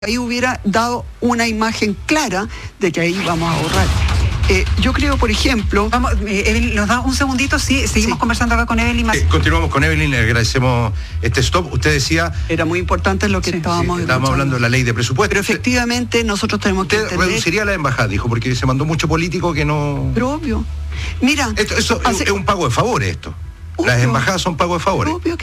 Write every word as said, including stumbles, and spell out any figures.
ahí hubiera dado una imagen clara de que ahí vamos a ahorrar. Eh, yo creo, por ejemplo... Vamos, eh, Evelyn, nos da un segundito, sí, seguimos sí. conversando acá con Evelyn. Eh, continuamos con Evelyn, le agradecemos este stop. Usted decía... Era muy importante lo que sí, estábamos sí, Estábamos hablando de la ley de presupuesto. Pero efectivamente nosotros tenemos Usted que entender... reduciría la embajada, dijo, porque se mandó mucho político que no... Pero obvio. Mira... Esto, eso hace... es un pago de favores esto. Obvio. Las embajadas son pago de favores. Obvio.